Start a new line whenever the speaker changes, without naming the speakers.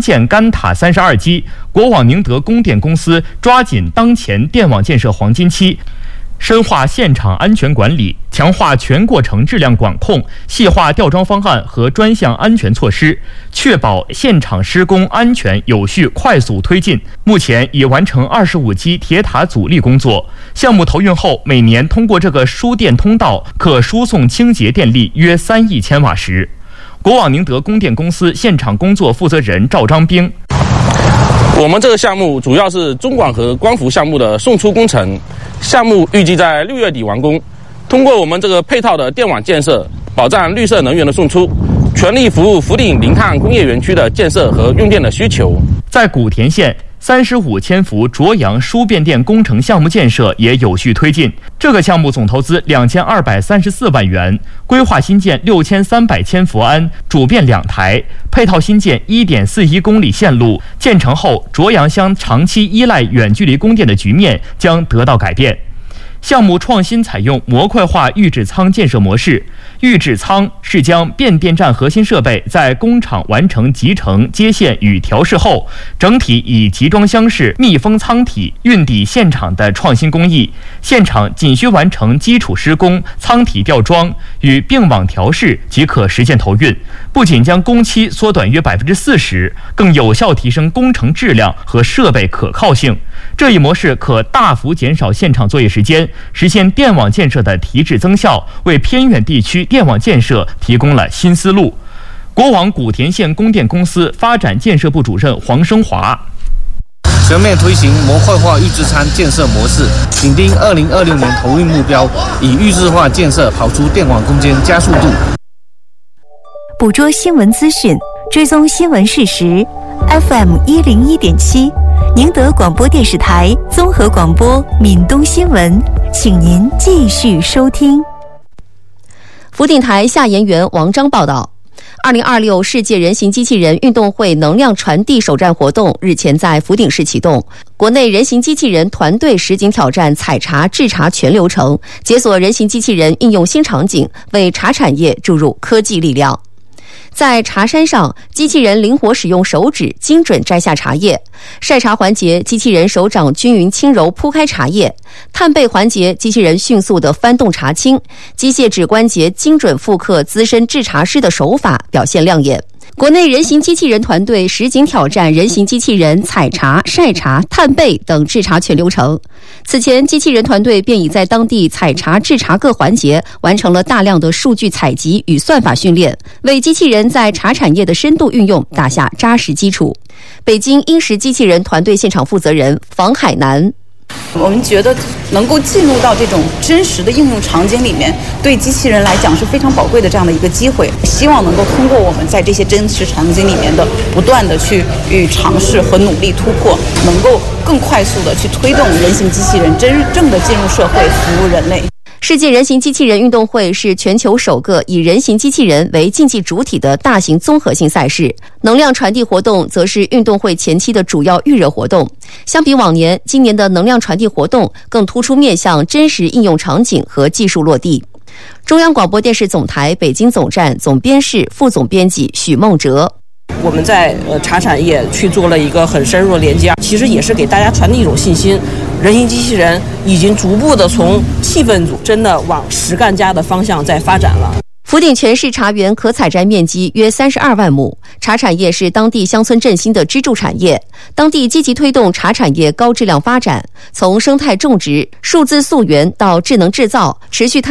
建干塔32基，国网宁德供电公司抓紧当前电网建设黄金期，深化现场安全管理，强化全过程质量管控，细化吊装方案和专项安全措施，确保现场施工安全有序快速推进。目前已完成25基铁塔阻力工作。项目投运后，每年通过这个输电通道可输送清洁电力约3亿千瓦时。国网宁德供电公司现场工作负责人赵章兵：
我们这个项目主要是中广核光伏项目的送出工程，项目预计在6月底完工。通过我们这个配套的电网建设，保障绿色能源的送出，全力服务福鼎零碳工业园区的建设和用电的需求。在古田县，35千伏卓阳输变电工程项目建设也有序推进。这个项目总投资2234万元，规划新建6300千伏安，主变2台，配套新建1.41公里线路。建成后，卓阳乡长期依赖远距离供电的局面将得到改变。项目创新采用模块化预制仓建设模式，预制仓是将变电站核心设备在工厂完成集成、接线与调试后，整体以集装箱式密封舱体运抵现场的创新工艺。现场仅需完成基础施工、舱体吊装与并网调试即可实现投运，不仅将工期缩短约40%，更有效提升工程质量和设备可靠性。这一模式可大幅减少现场作业时间，实现电网建设的提质增效，为偏远地区电网建设提供了新思路。国网古田县供电公司发展建设部主任黄生华：
全面推行模块化预制仓建设模式，紧盯2026年投运目标，以预制化建设跑出电网攻坚加速度。
捕捉新闻资讯，追踪新闻事实。FM 101.7，宁德广播电视台综合广播闽东新闻，请您继续收听。
福鼎台下研员王章报道，2026世界人形机器人运动会能量传递首站活动日前在福鼎市启动，国内人形机器人团队实景挑战采茶制茶全流程，解锁人形机器人应用新场景，为茶产业注入科技力量。在茶山上，机器人灵活使用手指精准摘下茶叶；晒茶环节，机器人手掌均匀轻柔铺开茶叶；探背环节，机器人迅速地翻动茶青；机械指关节精准复刻资深制茶师的手法，表现亮眼。国内人形机器人团队实景挑战人形机器人采茶、晒茶、探背等制茶全流程。此前，机器人团队便已在当地采茶、制茶各环节完成了大量的数据采集与算法训练，为机器人在茶产业的深度运用打下扎实基础。北京英石机器人团队现场负责人房海南：
我们觉得能够进入到这种真实的应用场景里面，对机器人来讲是非常宝贵的这样的一个机会。希望能够通过我们在这些真实场景里面的不断的去尝试和努力突破，能够更快速的去推动人形机器人真正的进入社会，服务人类。
世界人形机器人运动会是全球首个以人形机器人为竞技主体的大型综合性赛事，能量传递活动则是运动会前期的主要预热活动。相比往年，今年的能量传递活动更突出面向真实应用场景和技术落地。中央广播电视总台北京总站总编室副总编辑许梦哲：
我们在茶产业去做了一个很深入的连接，其实也是给大家传递一种信心，人形机器人已经逐步的从气氛组真的往实干家的方向在发展了。
福鼎全市茶园可采摘面积约32万亩，茶产业是当地乡村振兴的支柱产业。当地积极推动茶产业高质量发展，从生态种植、数字溯源到智能制造，持续